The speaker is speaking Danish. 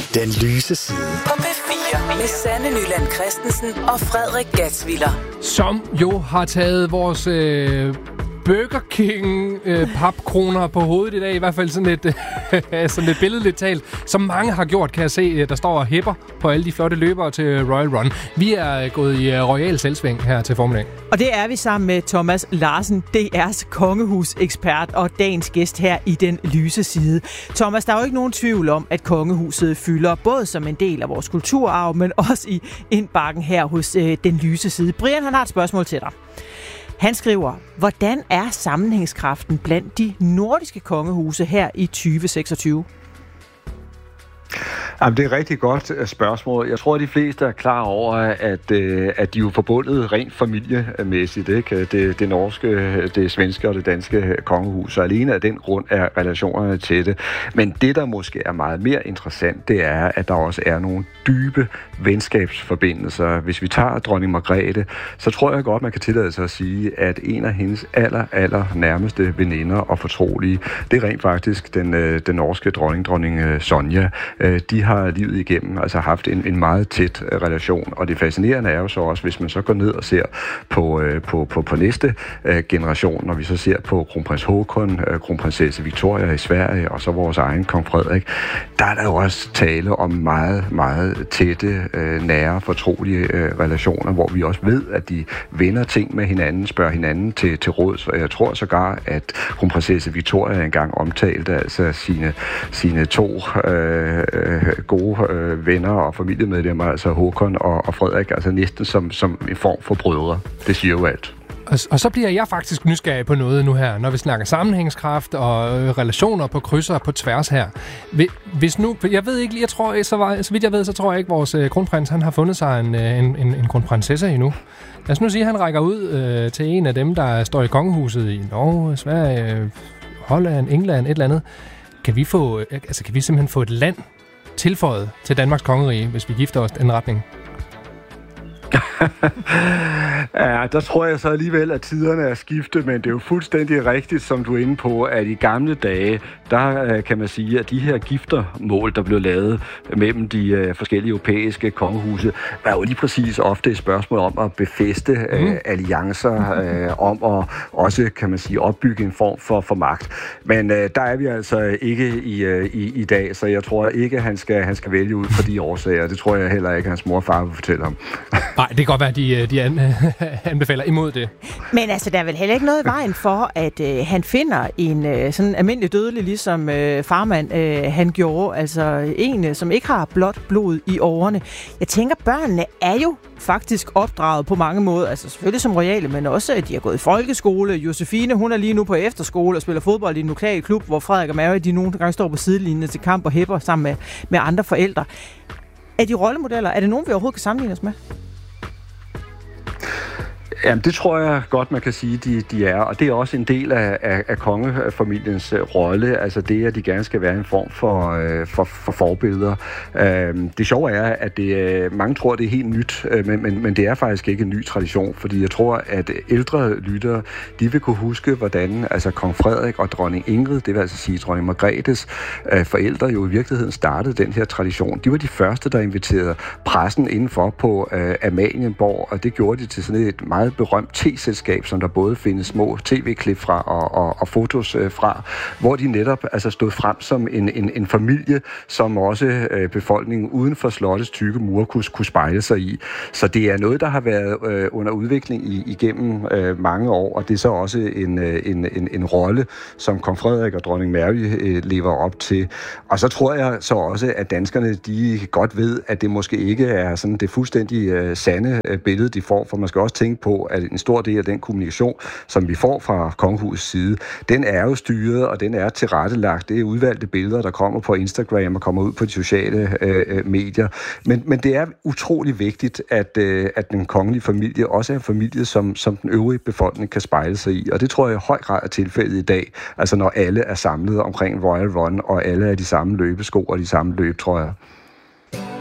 Den lyse side på P4 med Sanne Nyland Christensen og Frederik Gatsviller. Som jo har taget vores Burger King papkroner på hovedet i dag. I hvert fald sådan lidt billedligt talt. Som mange har gjort, kan jeg se, der står og hæpper på alle de flotte løbere til Royal Run. Vi er gået i royal selvsving her til formiddag. Og det er vi sammen med Thomas Larsen, DR's kongehusekspert og dagens gæst her i Den Lyse Side. Thomas, der er jo ikke nogen tvivl om, at kongehuset fylder både som en del af vores kulturarv, men også i indbakken her hos Den Lyse Side. Brian, han har et spørgsmål til dig. Han skriver, hvordan er sammenhængskraften blandt de nordiske kongehuse her i 2026? Jamen, det er et rigtig godt spørgsmål. Jeg tror, at de fleste er klar over, at de er jo forbundet rent familiemæssigt, ikke? Det norske, det svenske og det danske kongehus, og alene af den grund er relationerne til det. Men det, der måske er meget mere interessant, det er, at der også er nogle dybe venskabsforbindelser. Hvis vi tager dronning Margrethe, så tror jeg godt, man kan tillade sig at sige, at en af hendes aller nærmeste veninder og fortrolige, det er rent faktisk den norske dronning Sonja. De har livet igennem altså haft en meget tæt relation, og det fascinerende er jo så også, hvis man så går ned og ser på næste generation, når vi så ser på kronprins Håkon, kronprinsesse Victoria i Sverige, og så vores egen kong Frederik, der er der jo også tale om meget tætte, nære, fortrolige relationer, hvor vi også ved, at de vender ting med hinanden, spørger hinanden til råds, og jeg tror sågar, at kronprinsesse Victoria engang omtalte altså sine to gode venner og familiemedlemmer, altså Håkon og Frederik, altså næsten som en form for brødre. Det siger jo alt. Og så bliver jeg faktisk nysgerrig på noget nu her, når vi snakker sammenhængskraft og relationer på kryds og på tværs her. Hvis nu, jeg ved ikke, så vidt jeg ved, så tror jeg ikke, vores kronprins, han har fundet sig en kronprinsesse endnu. Lad os nu sige, at han rækker ud til en af dem, der står i kongehuset i Norge, Sverige, Holland, England, et eller andet. Kan vi simpelthen få et land tilføjet til Danmarks kongerige, hvis vi gifter os den retning? Ja, der tror jeg så alligevel, at tiderne er skiftet, men det er jo fuldstændig rigtigt, som du er inde på, at i gamle dage, der kan man sige, at de her giftermål, der blev lavet mellem de forskellige europæiske kongehuse, var jo lige præcis ofte et spørgsmål om at befæste alliancer, om at også, kan man sige, opbygge en form for magt. Men der er vi altså ikke i dag, så jeg tror ikke, han skal vælge ud for de årsager. Det tror jeg heller ikke, hans mor og far vil fortælle ham. Nej, det kan godt være, at de anbefaler imod det. Men altså, der er vel heller ikke noget i vejen for, at han finder en sådan almindelig dødelig, ligesom farmand han gjorde. Altså en, som ikke har blot blod i årene. Jeg tænker, børnene er jo faktisk opdraget på mange måder. Altså selvfølgelig som royale, men også, at de har gået i folkeskole. Josefine, hun er lige nu på efterskole og spiller fodbold i en lokal klub, hvor Frederik og Mary, de nogle gange står på sidelinjen til kamp og hæpper sammen med andre forældre. Er de rollemodeller? Er det nogen, vi overhovedet kan sammenligne os med? Jamen, det tror jeg godt, man kan sige, de er. Og det er også en del af kongefamiliens rolle. Altså det, at de gerne skal være en form for forbilleder. Det sjove er, at mange tror, det er helt nyt, men det er faktisk ikke en ny tradition. Fordi jeg tror, at ældre lyttere, de vil kunne huske, hvordan altså kong Frederik og dronning Ingrid, det vil altså sige dronning Margrethes forældre, jo i virkeligheden startede den her tradition. De var de første, der inviterede pressen indenfor på Amalienborg, og det gjorde de til sådan et meget berømt te-selskab, som der både findes små tv-klip fra og fotos fra, hvor de netop altså stod frem som en familie, som også befolkningen uden for slottets tykke mure kunne spejle sig i. Så det er noget, der har været under udvikling igennem mange år, og det er så også en rolle, som kong Frederik og dronning Mary lever op til. Og så tror jeg så også, at danskerne, de godt ved, at det måske ikke er sådan det fuldstændig sande billede, de får, for man skal også tænke på, at en stor del af den kommunikation, som vi får fra kongehusets side, den er jo styret, og den er tilrettelagt. Det er udvalgte billeder, der kommer på Instagram og kommer ud på de sociale medier. Men det er utrolig vigtigt, at den kongelige familie også er en familie, som den øvrige befolkning kan spejle sig i. Og det tror jeg i høj grad er tilfældet i dag. Altså når alle er samlet omkring Royal Run, og alle er de samme løbesko og de samme løbetrøjer.